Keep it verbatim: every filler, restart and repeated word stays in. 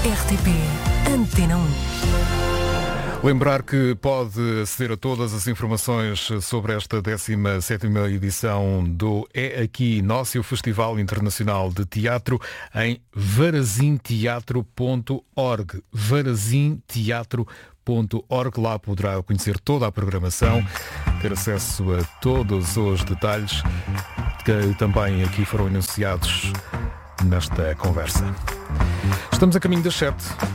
R T P Antena um. Lembrar que pode aceder a todas as informações sobre esta décima sétima edição do É Aqui Nosso, o Festival Internacional de Teatro, em varazinteatro ponto org. varazinteatro ponto org. Lá poderá conhecer toda a programação, ter acesso a todos os detalhes que também aqui foram enunciados nesta conversa. Estamos a caminho das sete.